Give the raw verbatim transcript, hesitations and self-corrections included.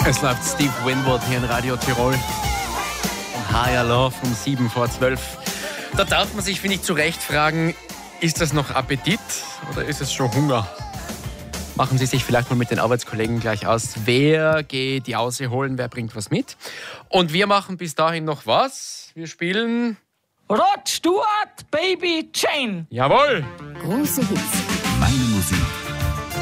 Es läuft Steve Winwood hier in Radio Tirol. Und Higher Love um sieben vor zwölf. Da darf man sich, finde ich, zu Recht fragen, ist das noch Appetit oder ist es schon Hunger? Machen Sie sich vielleicht mal mit den Arbeitskollegen gleich aus. Wer geht die Jause holen, wer bringt was mit? Und wir machen bis dahin noch was. Wir spielen... Rod Stewart, Baby Jane. Jawohl! Große Hits. Meine Musik.